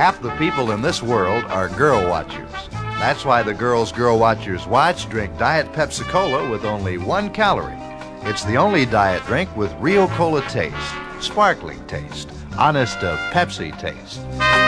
Half the people in this world are girl watchers. That's why the girls Girl Watchers watch drink Diet Pepsi-Cola with only 1 calorie. It's the only diet drink with real cola taste, sparkling taste, honest to Pepsi taste.